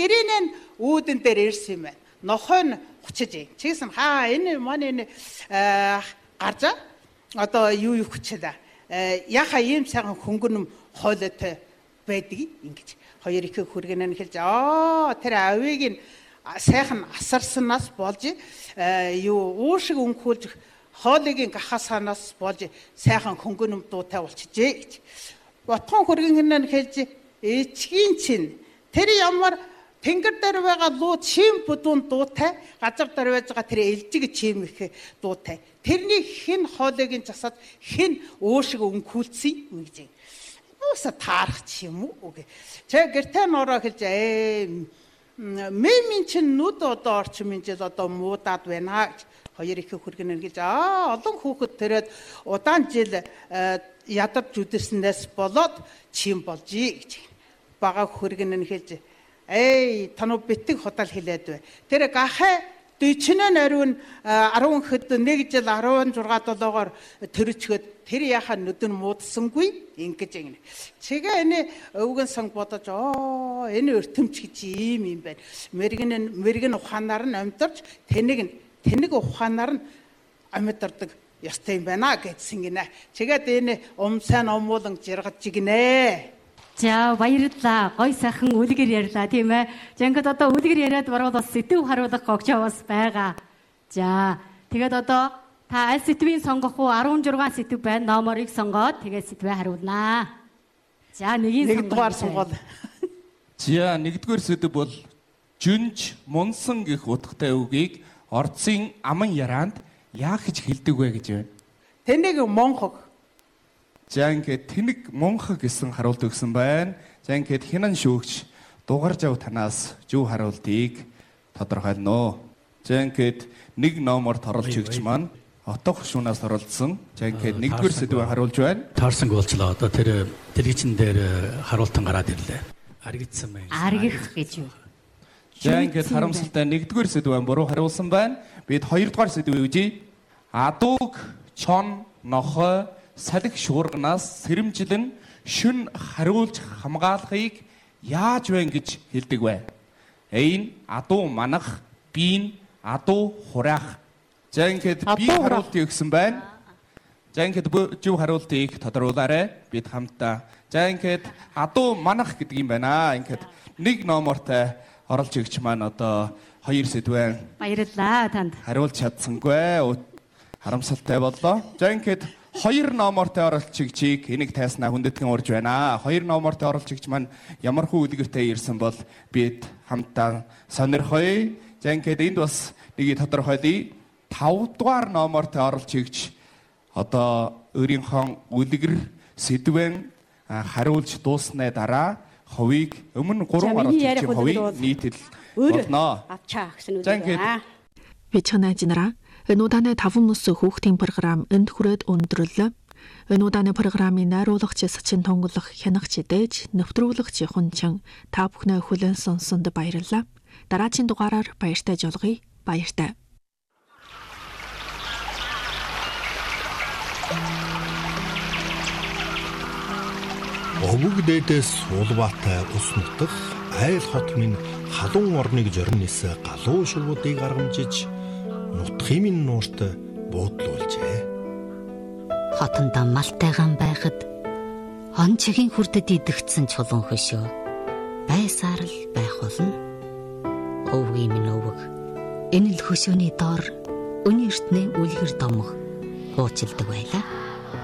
гэрийн үүдэн дээр ирсэн юм байна. Нохой нь хүчиж. Чигсэн энэ манай гаржаа одоо юу хүчээд яха ийм сайхан хөнгөнөм хойлоотой байдаг ингэж хоёр их хүргэнэ хэлж тэр авийг нь сайхан асарснаас болж уушиг өнхүүлж хоолыг гахасанаас болж сайхан хөнгөнөм дуутай болчихжээ гэж. Ботхон хүргэн хэлж эчгийн чинь тэр ямар тэнгэр дээр байгаа луу чим бүдүүн дуутай газар дээр байж байгаа тэр элжиг чим их дуутай. Тэрний хэн хоолыг нь засаад хэн уушиг өнхүүлсэн юм гэж. Юуса таарах ч юм уу гэ. Тэ гэртээ нороо хэлж мэн чинь нүд одоо орчмын жил одоо муудаад байна гэж хоёр их хүргэнэ гэж олон хүүхэд тэрээд удаан жил ядарч үдэрснээс болоод чим болжий гэж бага хүргэнэ хэлж тануу битэг хотал хэлээд бай. Тэр гахаа 40 ариун 10 хэд 1 жил 16-7-оор төрөчгöd тэр яхаа нүдэн муудсангүй ингэж ингэ. Чигээ энэ өвгөн санг бодож энэ өртөмч гэж ийм байна. Мэргэн ухаанаар нь амьдарч тэнэг ухаанаар нь амьдардаг ёстой юм байна гэдсэн гинэ. Чигээд энэ сайн омуулан жиргаж гинэ. За баярлалаа. Гой сайхан үлгэр ярьлаа тийм ээ. Ингээд одоо үлгэр яриад баруул бас сэдв харуулах гогчоо бас байгаа. За тэгээд одоо та аль сэдвийн сонгох уу? 16 сэдв байна. Номерыг сонгоод тэгээд сэдвээ харуулнаа. За нэгдүгээр сонгоод. За нэгдүгээр сэдв бол жүнж мунсан гэх утгатай үгийг орцын аман яраанд яах гэж хэлдэг вэ гэж байна. Тэнэг монхог. За ингээд тэнэг монхог гэсэн харуулт өгсөн байна. За ингээд хинан шүүгч дугарж ав танаас зөв харуултыг тодорхойлно. За ингээд нэг номерт оруулж өгч маань отох шунаас оролцсон. За ингээд нэгдүгээр сэдвээ харуулж байна. Таарсан голчлаа. Одоо тэр телевизэн дээр харуултан гараад ирлээ. Аргидсан байна. Аргих гэж юу? За ингээд харамсалтай нэгдүгээр сэдвээ буруу харуулсан байна. Бид хоёрдугаар сэдвээ үжи. Адууг чон нохой салхи шуурганаас сэрэмжлэн шүн хариулж хамгаалахыг яаж вэ гэж хэлдэг вэ? A-н адуу манах, B-н адуу хураах. За ингээд B харуултыг өгсөн байна. За ингээд зөв харуултыг тодруулаарай. Бид хамтдаа. За ингээд адуу манах гэдэг юм байна. Ингээд нэг номертой оролж өгч маань одоо хоёр сэдвэн. Баярлалаа танд. Хариулж чадсангүй. Харамсалтай боллоо. За ингээд хоёр номертой оролцогчийг энийг тайснаа хүндэтгэн урьж байна. Хоёр номертой оролцогч маань ямар хүү үлгэртэй ирсэн бол бид хамтдаа сонирхоё. За ингээд энд бас нэг тодорхойлъё. 5 дугаар номертой оролцогч одоо өөрийнхөө үлгэр сэдвэн хариулж дууссаны дараа ховийг өмнө 3 оролцогчийн ховийг нийтэл болно. Авчаа гэсэн үг байна. Бичгэнэжнара энэ удааны 5 мөс хүүхдийн програм энд хүрээд өндөрлөө. Энэ удааны програмын найруулагч Сачин тонголох хянагч идэж нэвтрүүлэгч Хунчин та бүхнээ хүлээн сонссонд баярлалаа. Дараагийн дугаараар баяртай жолгоё. Баяртай. Өвөг дээдээс суулбаатай ус нутах айл хот минь халуун орныг зорин нисэ галуу шувуудыг аргамжиж нутхын минь нуурт буудлуулжээ. Хотондоо малтайгаан байхад он чигийн хүрдэд идэгдсэн чулуун хөшөө байсаар л байх болно. Өвгийн минь өвөг энэ л хөшөөний доор өнөө эртний үлгэр домох хуучилдаг байлаа.